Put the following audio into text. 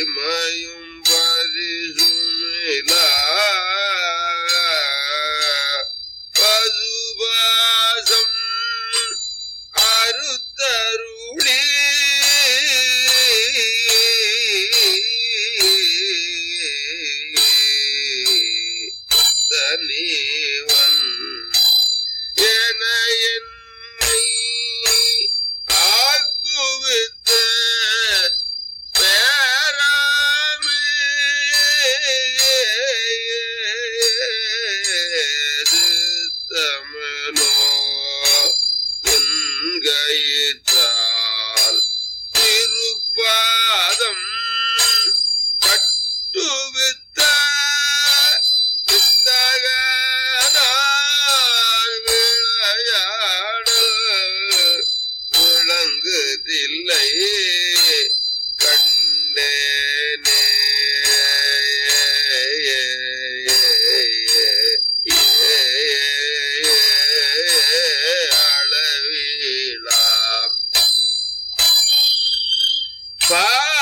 வலிமையும் பரிசுமிலா பசுபாசம் அறுத்தருளி தனிவன் என என்னை ஆக்குவித்த பேராமே சித்தமனோ என்கையிட்டால் திருப்பாதம் கட்டுவித்த வித்தகனாய் விளையாடல் விளங்குதில்லை கண்டேனே அளவிலா